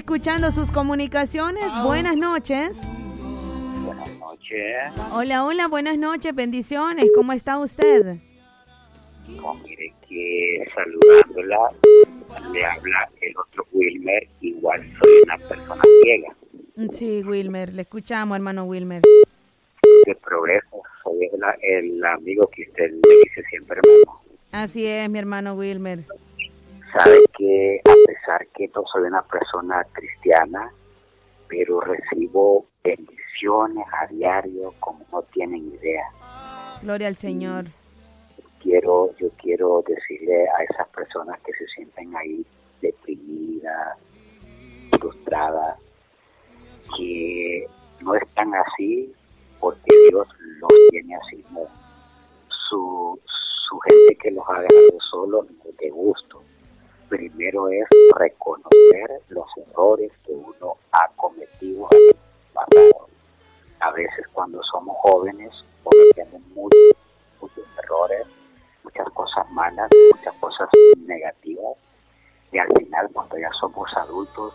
escuchando sus comunicaciones. Buenas noches. Buenas noches. Hola, buenas noches, bendiciones. ¿Cómo está usted? Oh, mire que saludándola, le habla el otro Wilmer. Igual soy una persona ciega. Sí, Wilmer, le escuchamos, hermano Wilmer. De progreso, soy el amigo que usted le dice siempre, hermano. Así es, mi hermano Wilmer. Sabe que a pesar que no soy una persona cristiana, pero recibo bendiciones a diario como no tienen idea. Gloria al Señor. Yo quiero decirle a esas personas que se sienten ahí deprimidas, frustradas, que no están así porque Dios los tiene así. No. Su gente que los ha agarrado solo de gusto. Primero es reconocer los errores que uno ha cometido en el pasado. A veces cuando somos jóvenes cometemos muchos errores, muchas cosas malas, muchas cosas negativas, y al final cuando ya somos adultos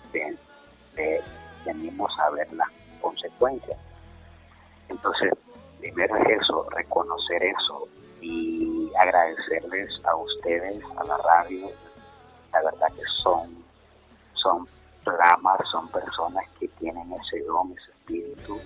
venimos a ver las consecuencias. Entonces, primero es eso, reconocer eso y agradecerles a ustedes, a la radio. La verdad que son ramas, son personas que tienen ese don, ese espíritu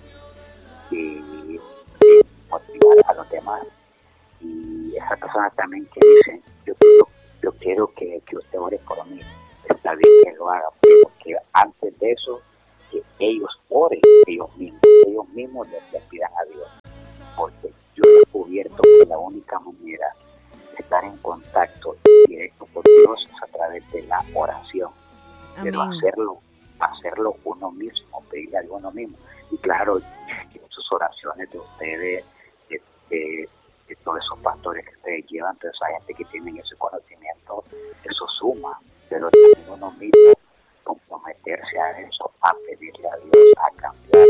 y motivar a los demás. Y esas personas también que dicen, yo quiero que usted ore por mí, está bien que lo haga, pero que antes de eso, que ellos oren ellos mismos les pidan a Dios, porque yo he descubierto que la única manera de estar en contacto directo con Dios es a través de la oración. Amén. Pero hacerlo uno mismo, pedirle a uno mismo. Y claro, sus oraciones de ustedes, de todos esos pastores que ustedes llevan, toda esa gente que tienen ese conocimiento, eso suma, pero también uno mismo comprometerse a eso, a pedirle a Dios, a cambiar.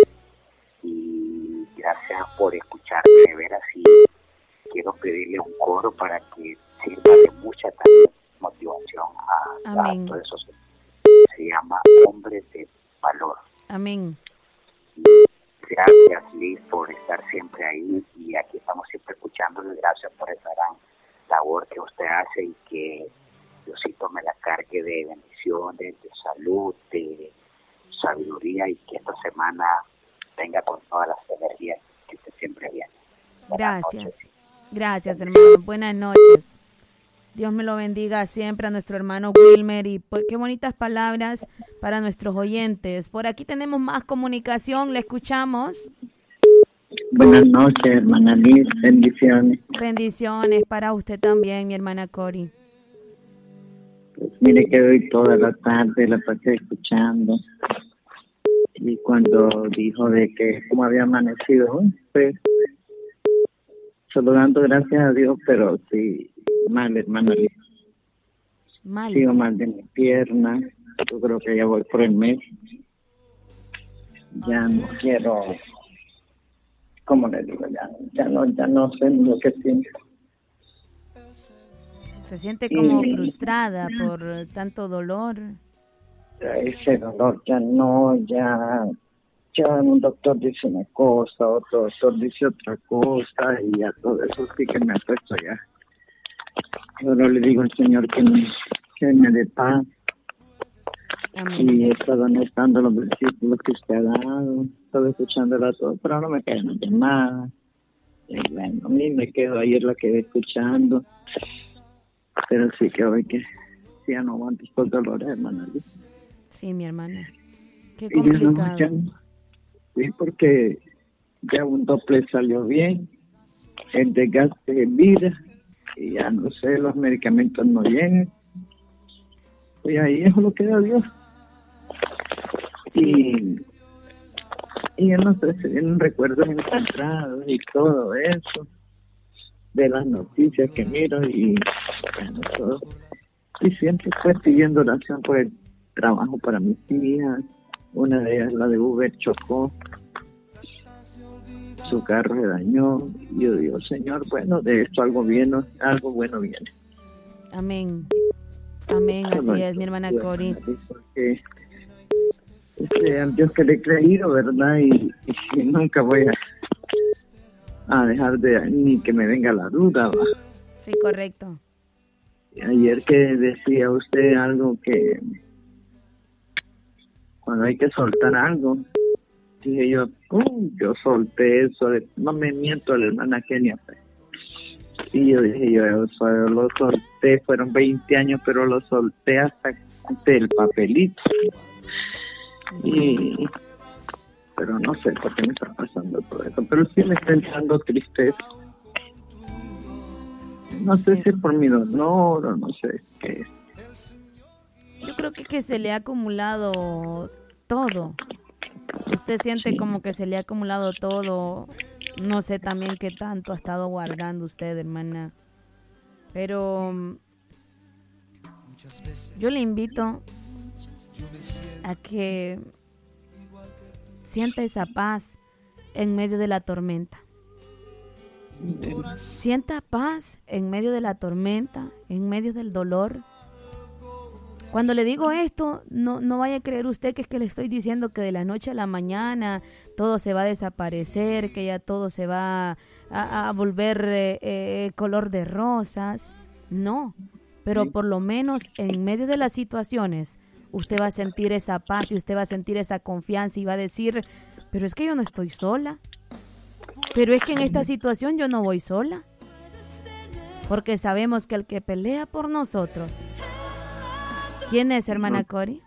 Y gracias por escucharme, de veras, y quiero pedirle un coro para que sirva de mucha motivación a todos esos. Se llama Hombres de Valor. Amén. Gracias, Liz, por estar siempre ahí, y aquí estamos siempre escuchándole. Gracias por esa gran labor que usted hace, y que Diosito me la cargue de bendiciones, de salud, de sabiduría, y que esta semana venga con todas las energías que usted siempre viene. Gracias, hermano. Buenas noches. Dios me lo bendiga siempre a nuestro hermano Wilmer, y qué bonitas palabras para nuestros oyentes. Por aquí tenemos más comunicación, le escuchamos. Buenas noches, hermana Liz, bendiciones. Bendiciones para usted también, mi hermana Cori. Pues mire que hoy toda la tarde la pasé escuchando, y cuando dijo de que cómo había amanecido, pues solo dando gracias a Dios, pero sí, mal, hermana Liz. Mal. Sigo mal de mi pierna, yo creo que ya voy por el mes. Ya no quiero, ¿cómo le digo? Ya no sé lo que siento. Se siente como frustrada por tanto dolor. Ese dolor ya un doctor dice una cosa, otro doctor dice otra cosa, y ya todo eso sí que me ha puesto ya. Yo no le digo al Señor que me dé paz. Amén. Y he estado anotando los versículos que usted ha dado, estaba escuchándola todo, pero no me quedan las llamadas. Y bueno, a mí me quedo, ayer la quedé escuchando, pero sí que hoy que sí ya no aguanto estos dolores, hermana. Sí, mi hermana. Qué Y complicado. Sí, porque ya un doble salió bien, el desgaste de vida, y ya no sé, los medicamentos no llegan. Y ahí eso lo queda Dios. Sí. Y yo no sé, se vienen recuerdos encontrados y todo eso, de las noticias que miro, y bueno, todo. Y siempre estoy pidiendo oración por el trabajo para mis hijas. Una de ellas, la de Uber, chocó, su carro se dañó, y yo digo, Señor, bueno, de esto algo bueno viene. Amén. Amén, así es, mi hermana Cori. Porque al Dios que le he creído, ¿verdad? Y nunca voy a dejar ni que me venga la duda, ¿va? Sí, correcto. Ayer que decía usted algo que cuando hay que soltar algo, dije yo solté eso, no me miento a la hermana Kenia, pues. Y yo dije yo lo solté, fueron 20 años, pero lo solté hasta el papelito. Pero no sé por qué me está pasando todo eso, pero sí me está entrando tristeza. No sé si es por mi dolor o no sé qué es. Yo creo que se le ha acumulado todo. Usted siente como que se le ha acumulado todo. No sé también qué tanto ha estado guardando usted, hermana. Pero yo le invito a que sienta esa paz en medio de la tormenta. Sienta paz en medio de la tormenta, en medio del dolor. Cuando le digo esto, no vaya a creer usted que es que le estoy diciendo que de la noche a la mañana todo se va a desaparecer, que ya todo se va a volver color de rosas. No, pero por lo menos en medio de las situaciones usted va a sentir esa paz y usted va a sentir esa confianza y va a decir, pero es que yo no estoy sola. Pero es que en esta situación yo no voy sola. Porque sabemos que el que pelea por nosotros... ¿Quién es, hermana Cori?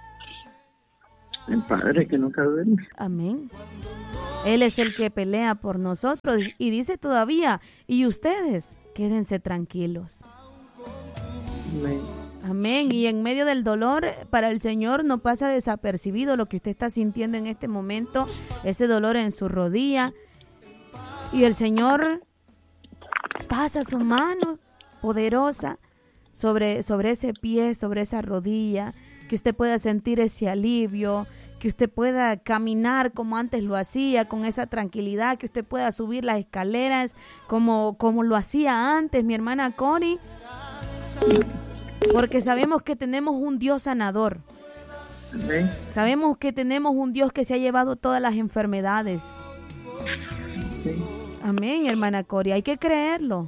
El Padre que nunca duerme. Amén. Él es el que pelea por nosotros y dice todavía, y ustedes, quédense tranquilos. Amén. Amén. Y en medio del dolor, para el Señor no pasa desapercibido lo que usted está sintiendo en este momento, ese dolor en su rodilla. Y el Señor pasa su mano poderosa sobre ese pie, sobre esa rodilla, que usted pueda sentir ese alivio, que usted pueda caminar como antes lo hacía, con esa tranquilidad, que usted pueda subir las escaleras como lo hacía antes, mi hermana Cori, porque sabemos que tenemos un Dios sanador. Amén. Sabemos que tenemos un Dios que se ha llevado todas las enfermedades. Sí. Amén, hermana Cori, hay que creerlo.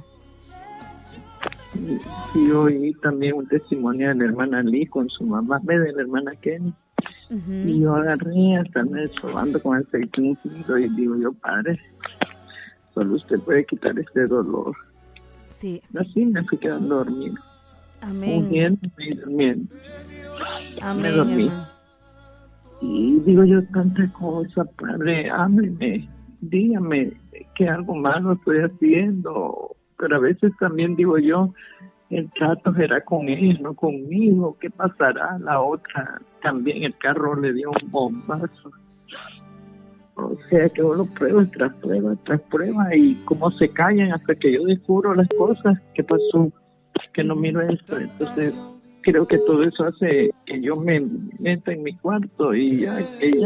Y oí también un testimonio de la hermana Lee con su mamá, de la hermana Kenny. Uh-huh. Y yo agarré hasta me sobando con el aceituncito y digo yo, Padre, solo usted puede quitar este dolor. Sí. Así me fui quedando dormido. Amén. Durmiendo. Amén. Me dormí. Amén. Y digo yo, tanta cosa, Padre, hábleme, dígame que algo malo estoy haciendo. Pero a veces también digo yo, el trato será con él, no conmigo. ¿Qué pasará? La otra también el carro le dio un bombazo. O sea que uno prueba tras prueba y como se callan hasta que yo descubro las cosas. ¿Qué pasó? Que no miro esto. Entonces creo que todo eso hace que yo me meta en mi cuarto y ya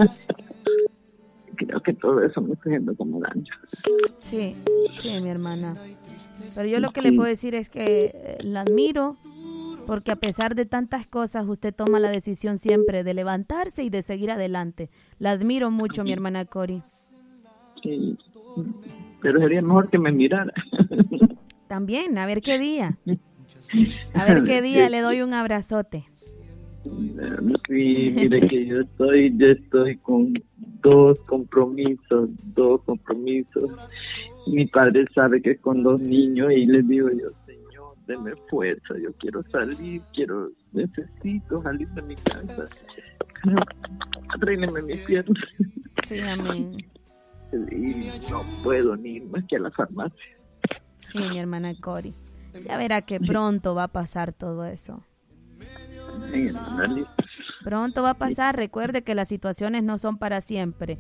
creo que todo eso me está haciendo como daño. Sí, mi hermana. Pero yo lo que le puedo decir es que la admiro porque a pesar de tantas cosas usted toma la decisión siempre de levantarse y de seguir adelante. La admiro mucho, mi hermana Cori. Sí, pero sería mejor que me mirara. También, a ver qué día. A ver qué día le doy un abrazote. Sí, mire que yo estoy con dos compromisos. Mi padre sabe que es con 2 niños y les digo yo, Señor, deme fuerza, yo quiero salir, necesito salir de mi casa. Arrégleme mis piernas. Sí, amén. Y no puedo ni ir más que a la farmacia. Sí, mi hermana Cori. Ya verá que pronto va a pasar todo eso. Pronto va a pasar. Recuerde que las situaciones no son para siempre.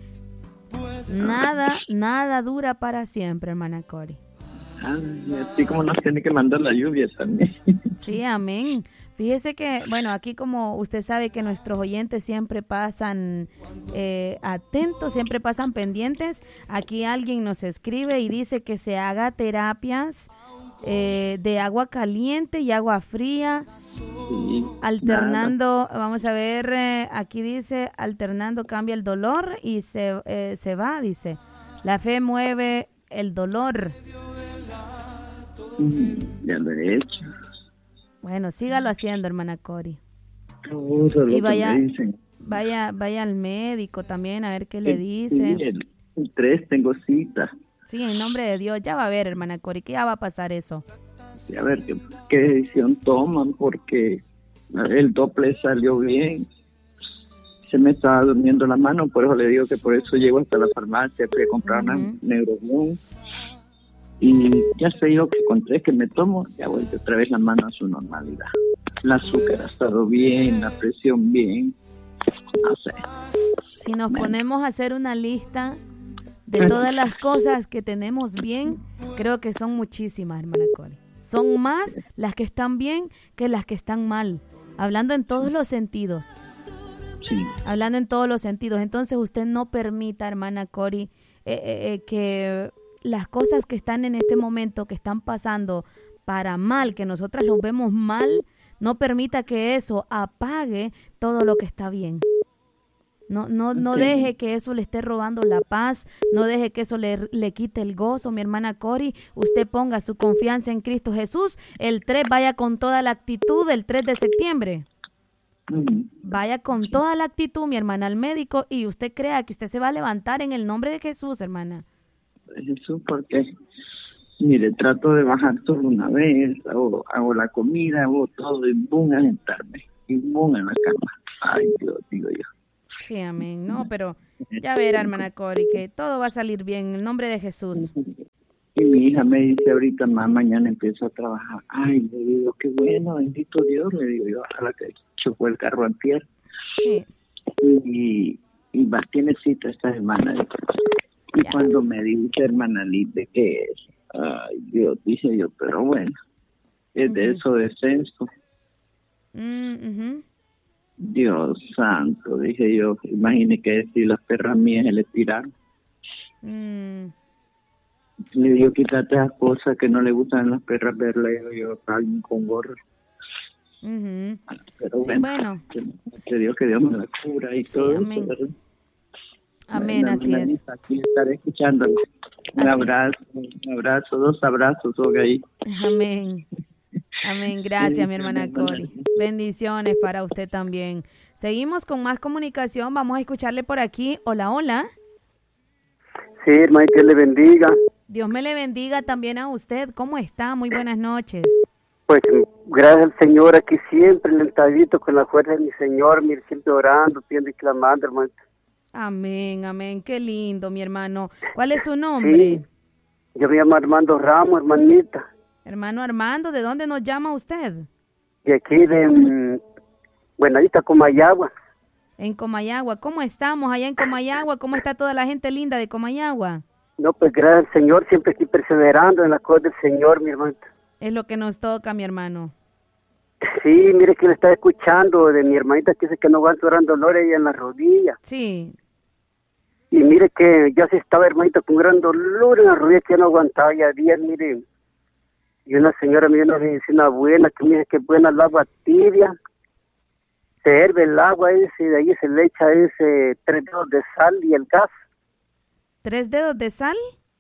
Nada dura para siempre, hermana Cori. Así como nos tiene que mandar la lluvia también. Sí, amén. Fíjese que, bueno, aquí como usted sabe que nuestros oyentes siempre pasan atentos, siempre pasan pendientes. Aquí alguien nos escribe y dice que se haga terapias de agua caliente y agua fría, Sí, alternando, vamos a ver, aquí dice, alternando cambia el dolor y se va, dice. La fe mueve el dolor. ya lo he hecho. Bueno, sígalo haciendo, hermana Cori. Todo lo Y que vaya, me dicen. vaya al médico también a ver qué le Sí, dice. el 3 tengo cita. Sí, en nombre de Dios, ya va a ver, hermana Cori, que ya va a pasar eso. Y a ver qué decisión toman, porque el doble salió bien. Se me estaba durmiendo la mano, por eso le digo que por eso llego hasta la farmacia, fui a comprar una Neuromun. Y ya sé yo que con 3 que me tomo, ya vuelve otra vez la mano a su normalidad. El azúcar ha estado bien, la presión bien. No sé. Si nos ponemos a hacer una lista de todas las cosas que tenemos bien, creo que son muchísimas, hermana Cori. Son más las que están bien que las que están mal. Hablando en todos los sentidos. Sí. Hablando en todos los sentidos. Entonces usted no permita, hermana Cori, que las cosas que están en este momento, que están pasando para mal, que nosotras los vemos mal, no permita que eso apague todo lo que está bien. No deje que eso le esté robando la paz, no deje que eso le quite el gozo, mi hermana Cori. Usted ponga su confianza en Cristo Jesús. El 3 vaya con toda la actitud, el 3 de septiembre. Vaya con toda la actitud, mi hermana, al médico, y usted crea que usted se va a levantar en el nombre de Jesús, hermana. Jesús, porque, mire, trato de bajar solo una vez, hago la comida, hago todo, y boom, a sentarme, y boom, en la cama. Ay, Dios, digo yo. Sí, amén. No, pero ya verá, hermana Cori, que todo va a salir bien en el nombre de Jesús. Y mi hija me dice ahorita, mañana empiezo a trabajar. Ay, le digo, qué bueno, bendito Dios, le digo yo, a la que chocó el carro antier. Sí. Y tiene cita esta semana. Y Ya. cuando me dice, hermana Liz, ¿de qué es? Ay, Dios, dije yo, pero bueno, es de eso descenso. Dios santo, dije yo, imagine que si las perras mías se le tiraron. Le digo, quítate esas cosas que no le gustan a las perras verla, yo alguien con gorro. Pero Sí, bueno. Que Dios me la cubra y Sí, todo amén. eso, ¿verdad? Amén, Bueno, así es. Aquí estaré escuchándole. Un Así abrazo, 2 abrazos, todo ahí. Amén. Amén. Gracias, mi hermana Cori. Bendiciones para usted también. Seguimos con más comunicación. Vamos a escucharle por aquí. Hola, hola. Sí, hermano, Dios le bendiga. Dios me le bendiga también a usted. ¿Cómo está? Muy buenas noches. Pues gracias al Señor, aquí siempre lentadito con la fuerza de mi Señor, mire, siempre orando, pidiendo y clamando, hermano. Amén, amén. Qué lindo, mi hermano. ¿Cuál es su nombre? Sí, yo me llamo Armando Ramos, hermanita. Hermano Armando, ¿de dónde nos llama usted? De aquí de Buenavista, Comayagua. En Comayagua. ¿Cómo estamos allá en Comayagua? ¿Cómo está toda la gente linda de Comayagua? No, pues gracias al Señor, siempre aquí perseverando en la cosa del Señor, mi hermano. Es lo que nos toca, mi hermano. Sí, mire que le está escuchando de mi hermanita que dice que no aguanta gran dolor ella en la rodilla. Sí. Y mire que ya se estaba, hermanita, con gran dolor en la rodilla que ya no aguantaba ya días, mire. Y una señora me dio una medicina buena, que mire que buena el agua tibia. Se herve el agua ese, de ahí se le echa ese 3 dedos de sal y el gas. ¿3 dedos de sal?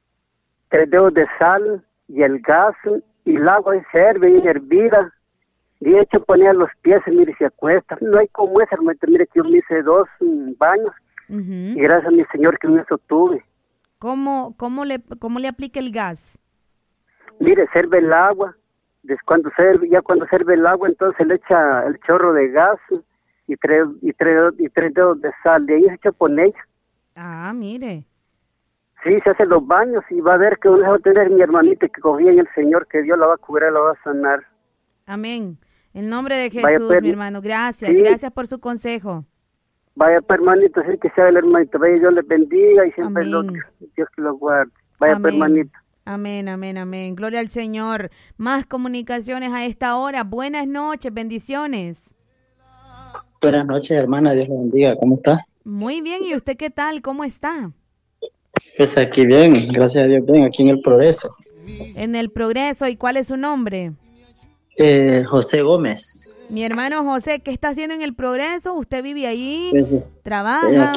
3 dedos de sal y el gas, y el agua se herve y hervida. De hecho, ponía los pies, mire, se acuesta. No hay como esa, hermanita, mire que yo me hice 2 baños. Y gracias a mi Señor que me eso tuve. ¿Cómo le aplica el gas? Mire, sirve el agua. Cuando sirve el agua, entonces le echa el chorro de gas y tres dedos de sal. De ahí se echa con ella. Ah, mire. Sí, se hacen los baños y va a ver que va a tener mi hermanita que confía en el Señor, que Dios la va a cubrir, la va a sanar. Amén. En nombre de Jesús, Vaya, pues, mi hermano. Gracias. sí. Gracias por su consejo. Vaya, pues, hermanito, así que sea el hermanito. Vaya, Dios les bendiga y siempre Amén. Dios que los guarde. Vaya, pues, Amén. hermanito. Amén, amén, amén. Gloria al Señor. Más comunicaciones a esta hora. Buenas noches, bendiciones. Buenas noches, hermana, Dios la bendiga, ¿cómo está? Muy bien, ¿y usted qué tal? ¿Cómo está? Pues aquí bien, gracias a Dios, bien, aquí en el progreso. En el Progreso. ¿Y cuál es su nombre? José Gómez. Mi hermano José, ¿qué está haciendo en el Progreso? ¿Usted vive ahí? Pues, ¿Trabaja?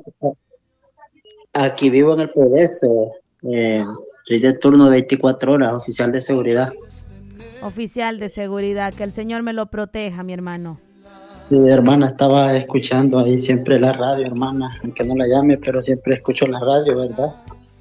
aquí vivo en el Progreso. Soy de turno de 24 horas, oficial de seguridad. Oficial de seguridad, que el Señor me lo proteja, mi hermano. Sí, hermana, estaba escuchando ahí siempre la radio, hermana, aunque no la llame, pero siempre escucho la radio, ¿verdad?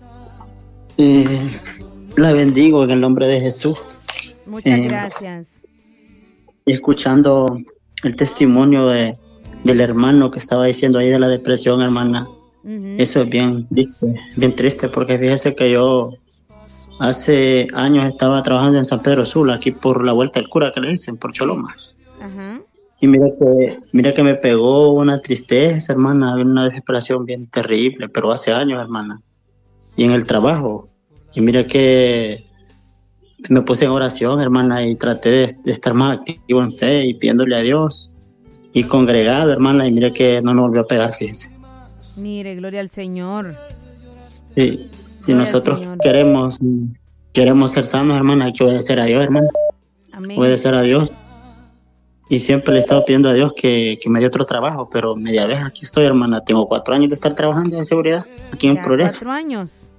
Y la bendigo en el nombre de Jesús. Muchas gracias. Y escuchando el testimonio del hermano que estaba diciendo ahí de la depresión, hermana, eso es bien triste, porque fíjese que yo hace años estaba trabajando en San Pedro Sula, aquí por la Vuelta del Cura que le dicen, por Choloma. Ajá. Y mira que me pegó una tristeza, hermana, una desesperación bien terrible, pero hace años, hermana. Y en el trabajo. Y mira que me puse en oración, hermana, y traté de estar más activo en fe y pidiéndole a Dios. Y congregado, hermana, y mira que no me volvió a pegar, fíjese. Mire, gloria al Señor. Sí, si nosotros queremos ser sanos, hermana, hay que obedecer a Dios, hermana. Amén. Obedecer a Dios. Y siempre le he estado pidiendo a Dios que me dé otro trabajo, pero media vez aquí estoy, hermana. Tengo 4 años de estar trabajando en seguridad, aquí en Progreso. 4 años.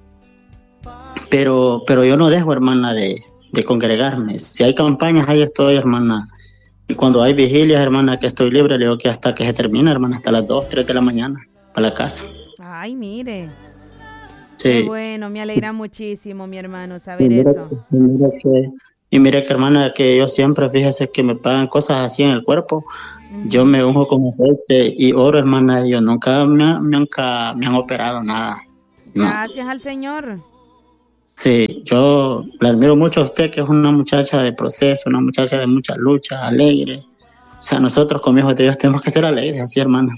Pero yo no dejo, hermana, de congregarme. Si hay campañas, ahí estoy, hermana. Y cuando hay vigilias, hermana, que estoy libre, le digo que hasta que se termine, hermana, hasta las 2, 3 de la mañana, para la casa. Ay, mire. Sí. Qué bueno, me alegra muchísimo, mi hermano, saber eso. Y mire que, hermana, que yo siempre, fíjese que me pagan cosas así en el cuerpo. Yo me unjo con aceite y oro, hermana, y yo nunca me han operado nada. No. Gracias al Señor. Sí, yo la admiro mucho a usted, que es una muchacha de proceso, una muchacha de mucha lucha, alegre. O sea, nosotros como hijos de Dios tenemos que ser alegres, así, hermana.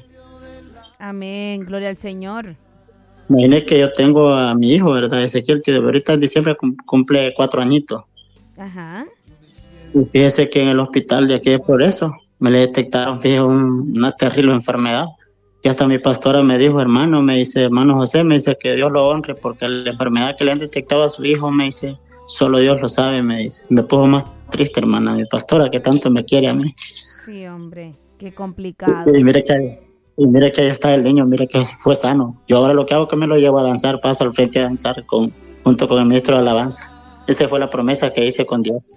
Amén, gloria al Señor. Imagínate que yo tengo a mi hijo, ¿verdad? Ezequiel, que ahorita en diciembre cumple 4 añitos. Ajá. Y fíjese que en el hospital de aquí, por eso, me le detectaron, fíjese, una terrible enfermedad. Y hasta mi pastora me dijo, hermano José, me dice que Dios lo honre, porque la enfermedad que le han detectado a su hijo, me dice, solo Dios lo sabe, me dice. Me puso más triste, hermana, mi pastora, que tanto me quiere a mí. Sí, hombre, qué complicado. Y mire que ahí está el niño, mire que fue sano. Yo ahora lo que hago es que me lo llevo a danzar, paso al frente a danzar junto con el ministro de Alabanza. Esa fue la promesa que hice con Dios.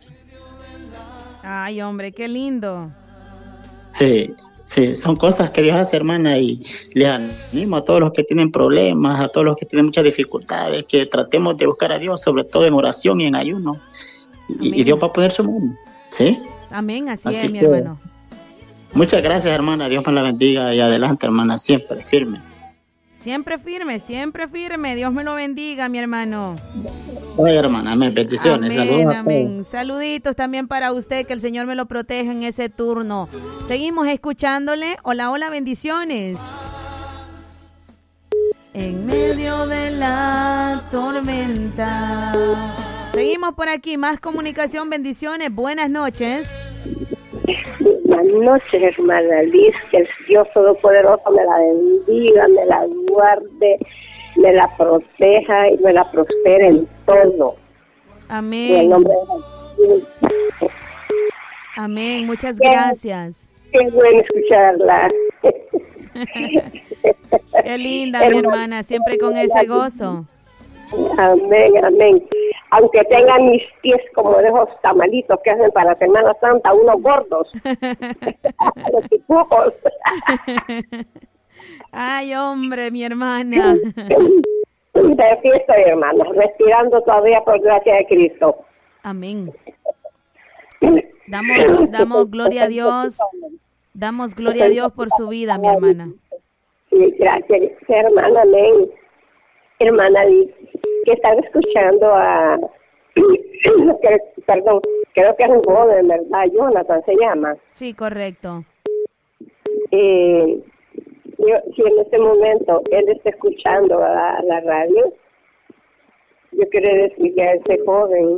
Ay, hombre, qué lindo. Sí, son cosas que Dios hace, hermana, y les animo a todos los que tienen problemas, a todos los que tienen muchas dificultades, que tratemos de buscar a Dios, sobre todo en oración y en ayuno. Y Dios va a poner su mano, ¿sí? Amén, así es, mi hermano. Muchas gracias, hermana, Dios me la bendiga y adelante, hermana, siempre firme. Siempre firme, Dios me lo bendiga, mi hermano. Ay, hermana, amén, bendiciones, amén, saludos amén. a todos. Saluditos también para usted, que el Señor me lo proteja en ese turno. Seguimos escuchándole. Hola, bendiciones. En medio de la tormenta. Seguimos por aquí, más comunicación, bendiciones, buenas noches. Buenas noches, hermana Liz, que el Dios Todopoderoso me la bendiga, me la guarde, me la proteja y me la prospere en todo. Amén. En el nombre de Jesús. Amén, muchas gracias. Qué bueno escucharla. Qué linda, mi hermana, siempre con ese gozo. Amén. Aunque tengan mis pies como de esos tamalitos que hacen para Semana Santa, unos gordos. Los tipujos. Ay, hombre, mi hermana. De aquí estoy, hermana, respirando todavía por gracia de Cristo. Amén. Damos gloria a Dios. Damos gloria a Dios por su vida, mi hermana. Sí, gracias, hermana, amén. Hermana, que estaba escuchando a... Perdón, creo que es un joven, ¿verdad? Jonathan se llama. Sí, correcto. Si en este momento él está escuchando a la radio, yo quiero decirle a ese joven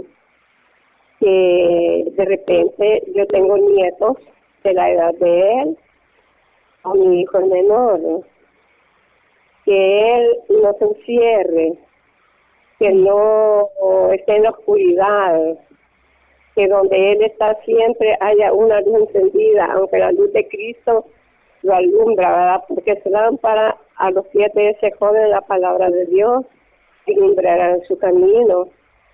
que de repente yo tengo nietos de la edad de él, o mi hijo es menor, que él no se encierre que no esté en la oscuridad, que donde Él está siempre haya una luz encendida, aunque la luz de Cristo lo alumbra, ¿verdad? Porque es lámpara a los pies de ese joven la palabra de Dios y alumbrará su camino.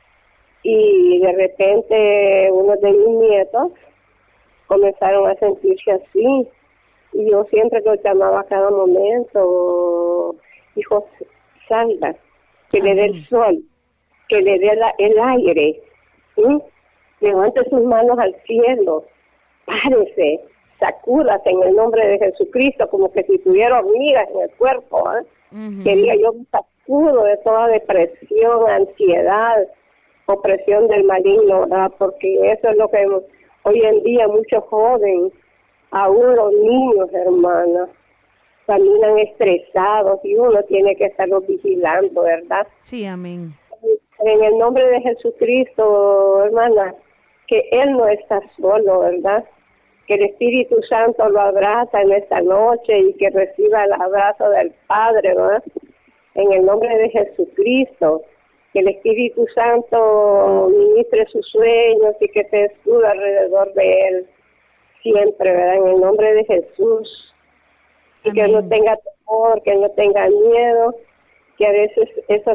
Y de repente uno de mis nietos comenzaron a sentirse así, y yo siempre los llamaba a cada momento: hijo, salga, que le dé el sol, que le dé el aire, ¿sí? Levante sus manos al cielo, párese, sacúdase en el nombre de Jesucristo, como que si tuviera hormigas en el cuerpo, ¿eh? Que diga: yo me sacudo de toda depresión, ansiedad, opresión del maligno, ¿verdad? Porque eso es lo que hoy en día muchos jóvenes, aún los niños, hermanas, caminan estresados y uno tiene que estarlos vigilando, ¿verdad? Sí, amén. En el nombre de Jesucristo, hermana, que Él no está solo, ¿verdad? Que el Espíritu Santo lo abraza en esta noche y que reciba el abrazo del Padre, ¿verdad? En el nombre de Jesucristo, que el Espíritu Santo ministre sus sueños y que te escude alrededor de Él siempre, ¿verdad? En el nombre de Jesús. Y amén. Que no tenga temor, que no tenga miedo, que a veces esos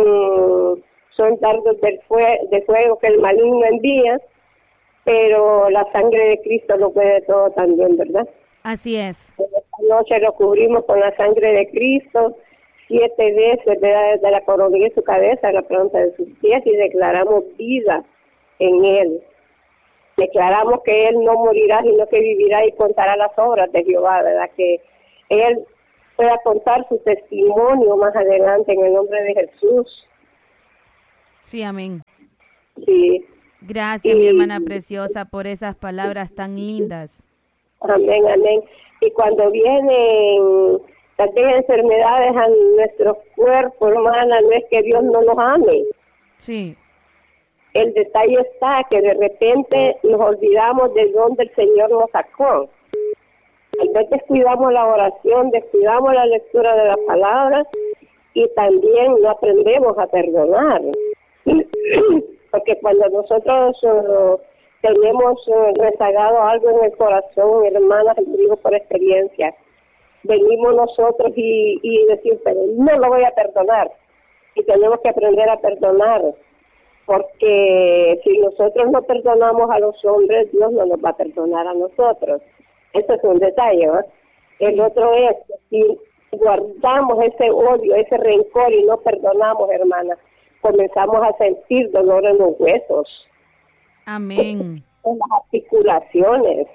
son dardos de fuego que el maligno envía, pero la sangre de Cristo lo puede todo también, ¿verdad? Así es. Esta noche lo cubrimos con la sangre de Cristo 7 veces, ¿verdad? Desde la coronilla de su cabeza a la planta de sus pies, y declaramos vida en Él. Declaramos que Él no morirá, sino que vivirá y contará las obras de Jehová, ¿verdad? Que Él pueda contar su testimonio más adelante en el nombre de Jesús. Sí, amén. Sí. Gracias, mi hermana preciosa, por esas palabras tan lindas. Amén, amén. Y cuando vienen tantas enfermedades a nuestro cuerpo, hermana, no es que Dios no nos ame. Sí. El detalle está que de repente nos olvidamos de dónde el Señor nos sacó. A veces descuidamos la oración, descuidamos la lectura de la palabra y también no aprendemos a perdonar. Porque cuando nosotros tenemos rezagado algo en el corazón, hermanas, lo digo por experiencia, venimos nosotros y decimos: pero no lo voy a perdonar. Y tenemos que aprender a perdonar, porque si nosotros no perdonamos a los hombres, Dios no nos va a perdonar a nosotros. Eso es un detalle, ¿no? Sí. El otro es que si guardamos ese odio, ese rencor y no perdonamos, hermana, comenzamos a sentir dolor en los huesos. Amén. En las articulaciones.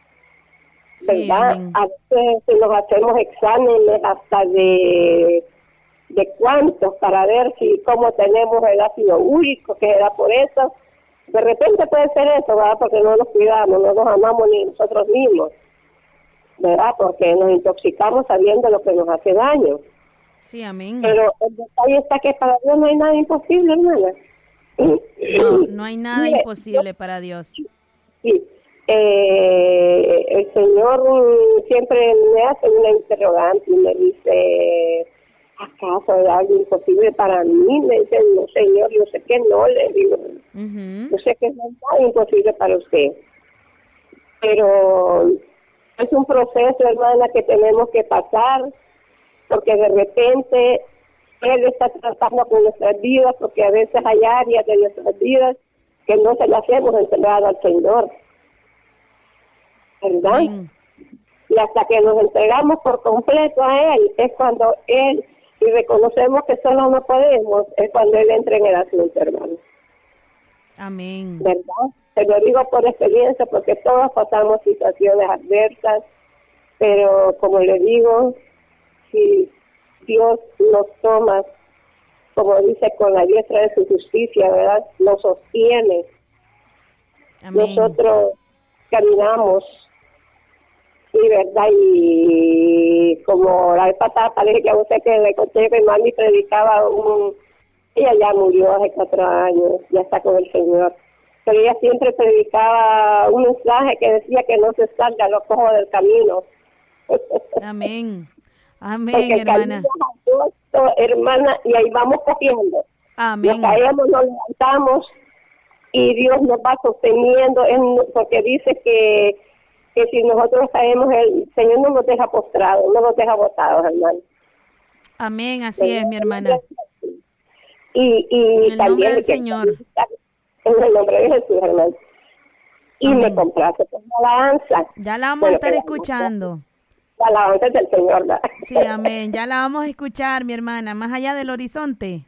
Sí, ¿verdad? amén. A veces nos hacemos exámenes hasta de cuántos para ver si cómo tenemos el ácido úrico, que era por eso. De repente puede ser eso, ¿verdad? Porque no nos cuidamos, no nos amamos ni nosotros mismos, ¿verdad? Porque nos intoxicamos sabiendo lo que nos hace daño. Sí, amén. Pero el detalle está que para Dios no hay nada imposible, hermana. No hay nada imposible para Dios. Sí. El Señor siempre me hace una interrogante y me dice: ¿acaso hay algo imposible para mí? Me dice: no, Señor, yo sé que no. Le digo: yo sé que no hay nada imposible para usted. Pero es un proceso, hermana, que tenemos que pasar, porque de repente Él está tratando con nuestras vidas, porque a veces hay áreas de nuestras vidas que no se las hemos entregado al Señor, ¿verdad? Amén. Y hasta que nos entregamos por completo a Él, es cuando Él, y reconocemos que solo no podemos, es cuando Él entra en el asunto, hermano. Amén. ¿Verdad? Te lo digo por experiencia, porque todos pasamos situaciones adversas, pero como le digo, si Dios nos toma, como dice, con la diestra de su justicia, ¿verdad? Nos sostiene. Amén. Nosotros caminamos, sí, ¿verdad? Y como la vez pasada parece que a usted que le conté que mami predicaba ella ya murió hace 4 años, ya está con el Señor, pero ella siempre predicaba un mensaje que decía que no se salga a los cojos del camino. Amén. Amén, Porque hermana. hermana, y ahí vamos cogiendo. Amén. Nos caemos, nos levantamos y Dios nos va sosteniendo, porque dice que si nosotros caemos, el Señor no nos deja postrados, no nos deja botados, hermano. Amén, así es, mi hermana. Y en el también nombre del Señor. En el nombre de Jesús, hermano. Y Amén. me complace con la alabanza. Ya la vamos a estar escuchando. La alabanza del Señor, ¿verdad? Sí, amén. Ya la vamos a escuchar, mi hermana, más allá del horizonte.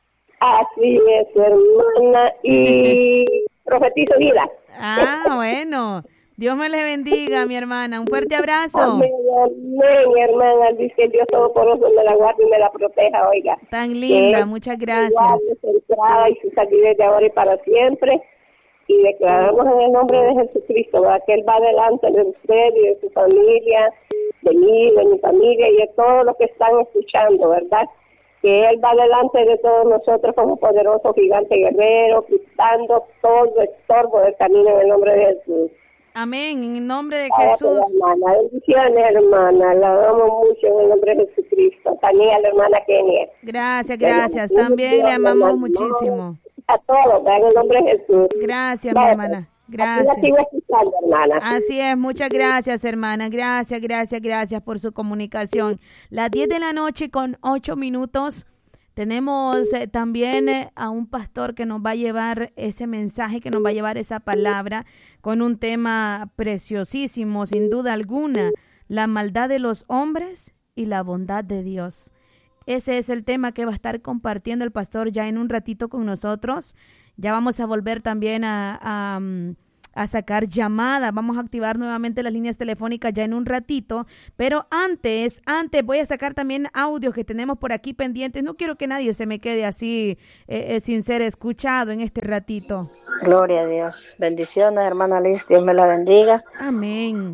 Así es, hermana. Y profetizo vida. Ah, bueno. Dios me les bendiga, mi hermana. Un fuerte abrazo. Amén, amén, hermana. Dice que Dios Todopoderoso me la guarde y me la proteja, oiga. Tan linda, muchas gracias. Su entrada y su salida de ahora y para siempre. Y declaramos en el nombre de Jesucristo, ¿verdad? Que Él va delante de usted y de su familia, de mí, de mi familia y de todos los que están escuchando, ¿verdad? Que Él va delante de todos nosotros como poderoso gigante guerrero, quitando todo estorbo del camino en el nombre de Jesús. Amén, en el nombre de Pues, Jesús. hermana, bendiciones, hermana, la damos mucho en el nombre de Jesucristo. También la hermana Kenia. Gracias. También le amamos muchísimo. A todos, en el nombre de Jesús. Gracias, mi hermana. Gracias. Aquí la sigo escuchando, hermana. Así es, muchas gracias, hermana. Gracias por su comunicación. Las 10 de la noche con 8 minutos. Tenemos también a un pastor que nos va a llevar ese mensaje, que nos va a llevar esa palabra con un tema preciosísimo, sin duda alguna, la maldad de los hombres y la bondad de Dios. Ese es el tema que va a estar compartiendo el pastor ya en un ratito con nosotros. Ya vamos a volver también a sacar llamadas. Vamos a activar nuevamente las líneas telefónicas ya en un ratito. Pero antes voy a sacar también audios que tenemos por aquí pendientes. No quiero que nadie se me quede así sin ser escuchado en este ratito. Gloria a Dios. Bendiciones, hermana Liz. Dios me la bendiga. Amén.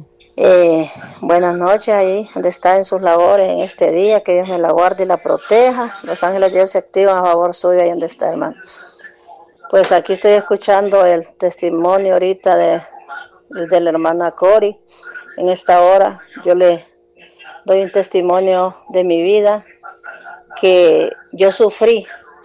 Buenas noches ahí donde está en sus labores en este día. Que Dios me la guarde y la proteja. Los ángeles de Dios se activan a favor suyo ahí donde está, hermano. Pues aquí estoy escuchando el testimonio ahorita de la hermana Cori. En esta hora yo le doy un testimonio de mi vida, que yo sufrí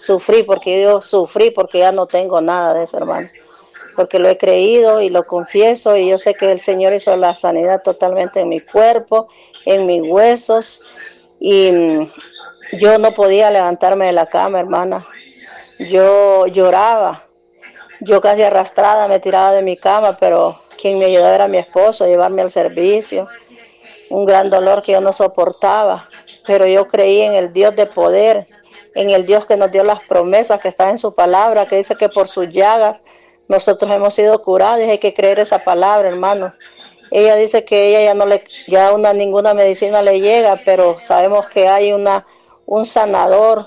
porque ya no tengo nada de eso, hermano. Porque lo he creído y lo confieso, y yo sé que el Señor hizo la sanidad totalmente en mi cuerpo, en mis huesos, y yo no podía levantarme de la cama, hermana. Yo lloraba, yo casi arrastrada me tiraba de mi cama, pero quien me ayudaba era mi esposo, llevarme al servicio. Un gran dolor que yo no soportaba, pero yo creí en el Dios de poder, en el Dios que nos dio las promesas que están en su palabra, que dice que por sus llagas nosotros hemos sido curados, y hay que creer esa palabra, hermano. Ella dice que ella ninguna medicina le llega, pero sabemos que hay un sanador,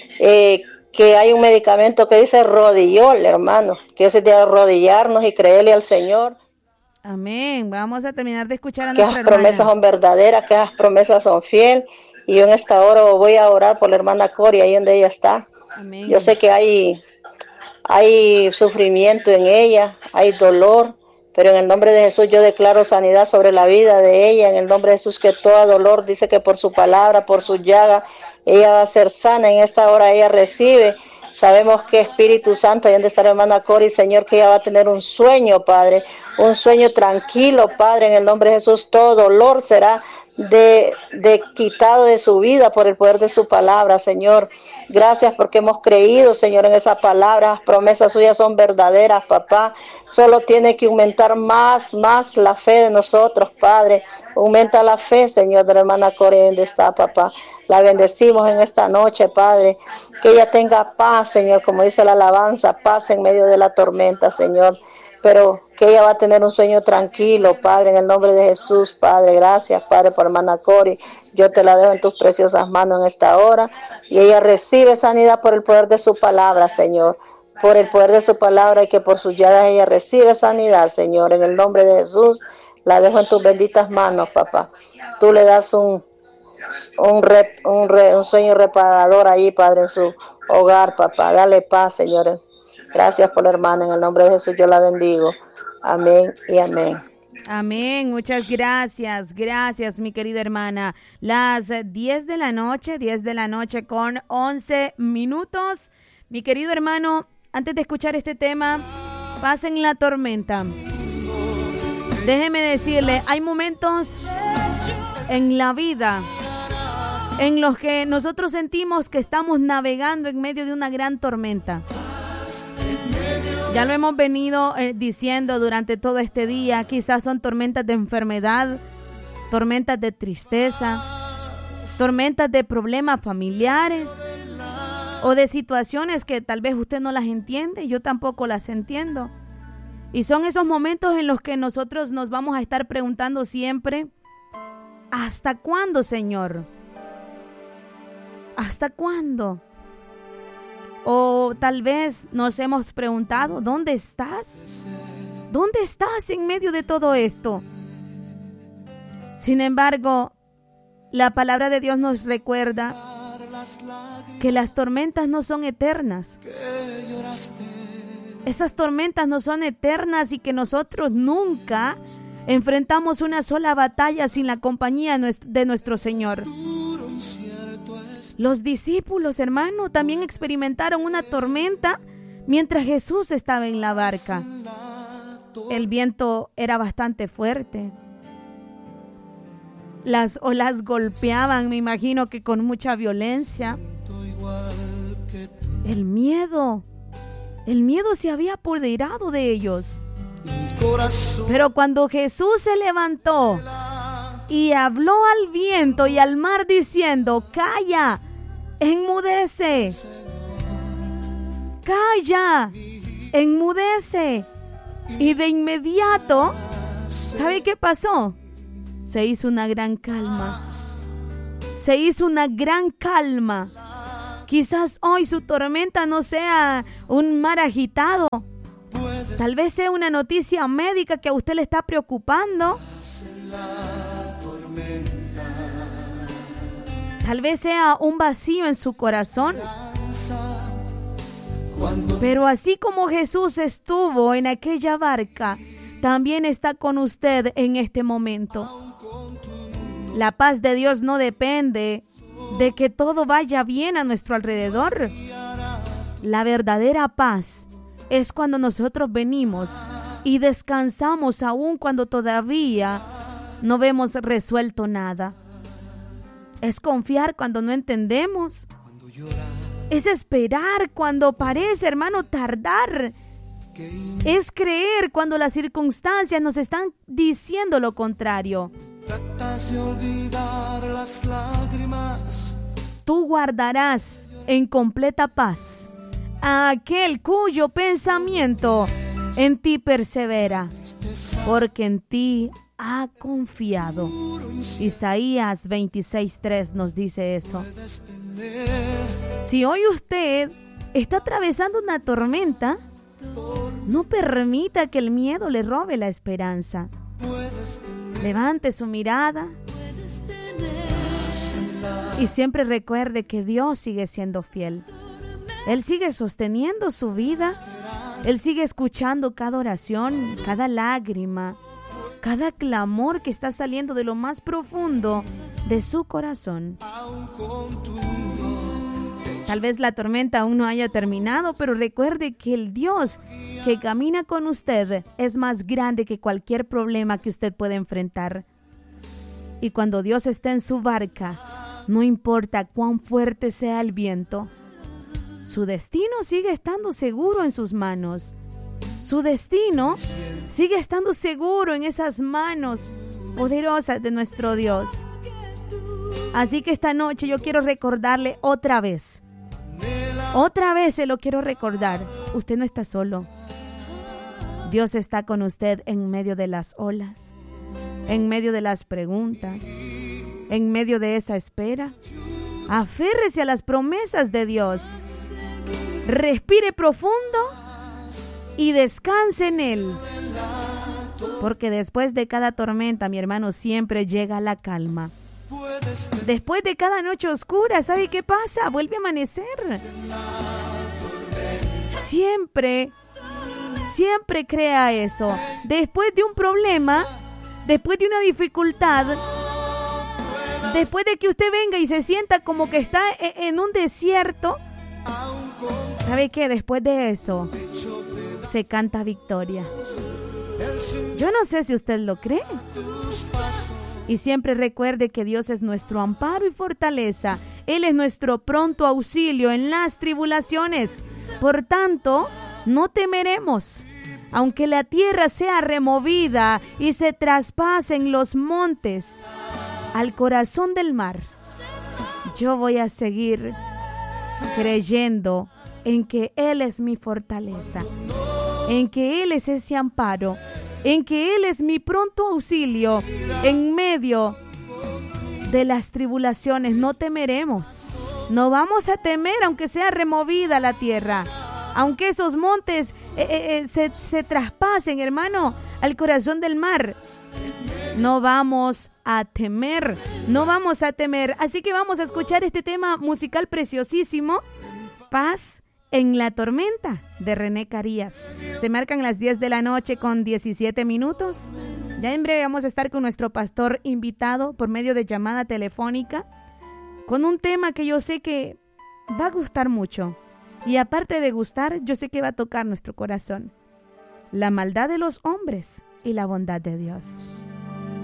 que hay un medicamento que dice rodillol, hermano, que es de arrodillarnos y creerle al Señor. Amén. Vamos a terminar de escuchar a que nuestra esas promesas son verdaderas, que esas promesas son fieles. Y yo en esta hora voy a orar por la hermana Cori, ahí donde ella está. Amén. Yo sé que hay sufrimiento en ella, hay dolor, pero en el nombre de Jesús yo declaro sanidad sobre la vida de ella. En el nombre de Jesús, que todo dolor, dice que por su palabra, por su llaga, ella va a ser sana. En esta hora ella recibe. Sabemos que Espíritu Santo, ahí donde está la hermana Cori, Señor, que ella va a tener un sueño, Padre, un sueño tranquilo, Padre. En el nombre de Jesús, todo dolor será de quitado de su vida por el poder de su palabra, Señor. Gracias porque hemos creído, Señor, en esa palabra. Las promesas suyas son verdaderas, papá. Solo tiene que aumentar más la fe de nosotros, Padre. Aumenta la fe, Señor, de la hermana Cori, donde está, papá. La bendecimos en esta noche, Padre. Que ella tenga paz, Señor, como dice la alabanza, paz en medio de la tormenta, Señor. Pero que ella va a tener un sueño tranquilo, Padre, en el nombre de Jesús, Padre. Gracias, Padre, por hermana Cori. Yo te la dejo en tus preciosas manos en esta hora. Y ella recibe sanidad por el poder de su palabra, Señor. Por el poder de su palabra, y que por sus llagas ella recibe sanidad, Señor. En el nombre de Jesús, la dejo en tus benditas manos, papá. Tú le das un sueño reparador ahí, Padre, en su hogar, papá. Dale paz, Señor. Gracias por la hermana. En el nombre de Jesús yo la bendigo. Amén y amén. Amén, muchas gracias mi querida hermana. Las 10 de la noche con 11 minutos. Mi querido hermano, antes de escuchar este tema, pasen la tormenta. Déjeme decirle, hay momentos en la vida en los que nosotros sentimos que estamos navegando en medio de una gran tormenta. Ya lo hemos venido diciendo durante todo este día. Quizás son tormentas de enfermedad, tormentas de tristeza, tormentas de problemas familiares o de situaciones que tal vez usted no las entiende, yo tampoco las entiendo. Y son esos momentos en los que nosotros nos vamos a estar preguntando siempre, ¿hasta cuándo, Señor? ¿Hasta cuándo? O tal vez nos hemos preguntado, ¿dónde estás? ¿Dónde estás en medio de todo esto? Sin embargo, la palabra de Dios nos recuerda que las tormentas no son eternas. Esas tormentas no son eternas y que nosotros nunca enfrentamos una sola batalla sin la compañía de nuestro Señor. Los discípulos, hermano, también experimentaron una tormenta mientras Jesús estaba en la barca. El viento era bastante fuerte. Las olas golpeaban, me imagino que con mucha violencia. El miedo se había apoderado de ellos. Pero cuando Jesús se levantó y habló al viento y al mar diciendo, calla, enmudece, calla, enmudece. Y de inmediato, ¿sabe qué pasó? Se hizo una gran calma. Se hizo una gran calma. Quizás hoy su tormenta no sea un mar agitado. Tal vez sea una noticia médica que a usted le está preocupando. Tal vez sea un vacío en su corazón. Pero así como Jesús estuvo en aquella barca, también está con usted en este momento. La paz de Dios no depende de que todo vaya bien a nuestro alrededor. La verdadera paz es cuando nosotros venimos y descansamos aún cuando todavía no vemos resuelto nada. Es confiar cuando no entendemos. Es esperar cuando parece, hermano, tardar. Es creer cuando las circunstancias nos están diciendo lo contrario. Tratas de olvidar las lágrimas. Tú guardarás en completa paz a aquel cuyo pensamiento en ti persevera, porque en ti ha confiado. Isaías 26:3 nos dice eso. Si hoy usted está atravesando una tormenta, no permita que el miedo le robe la esperanza. Levante su mirada y siempre recuerde que Dios sigue siendo fiel. Él sigue sosteniendo su vida. Él sigue escuchando cada oración, cada lágrima, cada clamor que está saliendo de lo más profundo de su corazón. Tal vez la tormenta aún no haya terminado, pero recuerde que el Dios que camina con usted es más grande que cualquier problema que usted pueda enfrentar. Y cuando Dios está en su barca, no importa cuán fuerte sea el viento, su destino sigue estando seguro en sus manos. Su destino sigue estando seguro en esas manos poderosas de nuestro Dios. Así que esta noche yo quiero recordarle otra vez se lo quiero recordar. Usted no está solo. Dios está con usted en medio de las olas, en medio de las preguntas, en medio de esa espera. Aférrese a las promesas de Dios. Respire profundo y descanse en Él. Porque después de cada tormenta, mi hermano, siempre llega la calma. Después de cada noche oscura, ¿sabe qué pasa? Vuelve a amanecer. Siempre crea eso. Después de un problema, después de una dificultad, después de que usted venga y se sienta como que está en un desierto, ¿Sabe qué? Después de eso se canta victoria. Yo no sé si usted lo cree. Y siempre recuerde que Dios es nuestro amparo y fortaleza. Él es nuestro pronto auxilio en las tribulaciones. Por tanto, no temeremos. Aunque la tierra sea removida y se traspasen los montes al corazón del mar, yo voy a seguir creyendo en que Él es mi fortaleza, en que Él es ese amparo, en que Él es mi pronto auxilio en medio de las tribulaciones. No temeremos, no vamos a temer aunque sea removida la tierra, aunque esos montes se traspasen, hermano, al corazón del mar. No vamos a temer, no vamos a temer. Así que vamos a escuchar este tema musical preciosísimo, Paz en la tormenta, de René Carías. Se marcan las 10 de la noche con 17 minutos. Ya en breve vamos a estar con nuestro pastor invitado por medio de llamada telefónica, con un tema que yo sé que va a gustar mucho. Y aparte de gustar, yo sé que va a tocar nuestro corazón. La maldad de los hombres y la bondad de Dios.